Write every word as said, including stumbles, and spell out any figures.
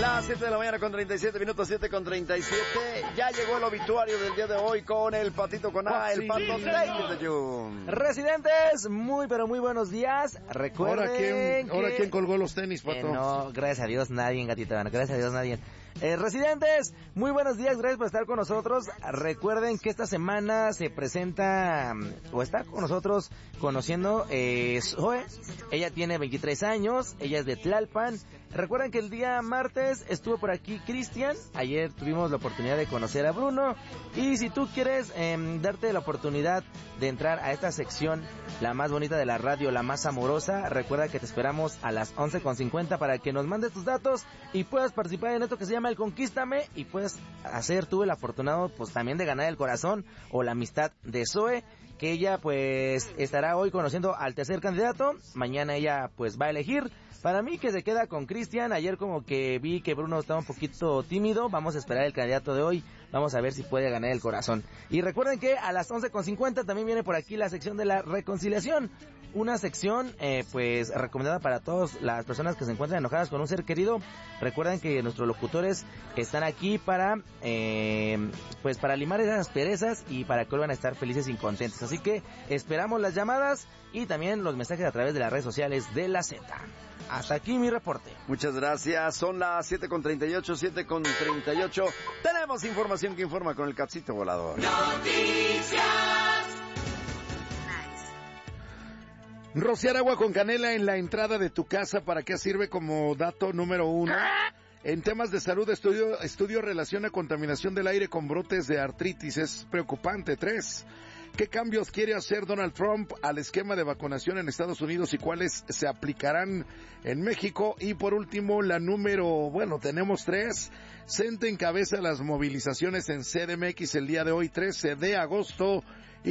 Las siete de la mañana con treinta y siete minutos, siete con treinta y siete. Ya llegó el obituario del día de hoy con el Patito con A, el Pato David de Jun. Residentes, muy pero muy buenos días. Recuerden ¿Ahora quién, que... ahora quién colgó los tenis, Pato? Eh, no, gracias a Dios nadie, gatito, gracias a Dios nadie. Eh, residentes, muy buenos días, gracias por estar con nosotros. Recuerden que esta semana se presenta, o está con nosotros conociendo eh, Zoe. Ella tiene veintitrés años, ella es de Tlalpan. Recuerden que el día martes estuvo por aquí Cristian. Ayer tuvimos la oportunidad de conocer a Bruno. Y si tú quieres eh, darte la oportunidad de entrar a esta sección, la más bonita de la radio, la más amorosa, recuerda que te esperamos a las once con cincuenta para que nos mandes tus datos y puedas participar en esto que se llama el Conquístame, y puedes hacer tú el afortunado pues también de ganar el corazón o la amistad de Zoe, que ella pues estará hoy conociendo al tercer candidato. Mañana ella pues va a elegir. Para mí que se queda con Cristian. Ayer como que vi que Bruno estaba un poquito tímido. Vamos a esperar el candidato de hoy. Vamos a ver si puede ganar el corazón. Y recuerden que a las once con cincuenta también viene por aquí la sección de la reconciliación. Una sección eh, pues recomendada para todas las personas que se encuentran enojadas con un ser querido. Recuerden que nuestros locutores están aquí para eh, pues para limar esas perezas y para que vuelvan a estar felices y contentos. Así que esperamos las llamadas y también los mensajes a través de las redes sociales de la Z. Hasta aquí mi reporte. Muchas gracias. Son las siete con treinta y ocho, siete con treinta y ocho. Tenemos información que informa con el Capcito Volador. Noticias. Rociar agua con canela en la entrada de tu casa, ¿para qué sirve? Como dato número uno. En temas de salud, estudio, estudio relaciona contaminación del aire con brotes de artritis. Es preocupante. Tres. ¿Qué cambios quiere hacer Donald Trump al esquema de vacunación en Estados Unidos y cuáles se aplicarán en México? Y por último, la número, bueno, tenemos tres. C E N T E encabeza las movilizaciones en C D M X el día de hoy, trece de agosto.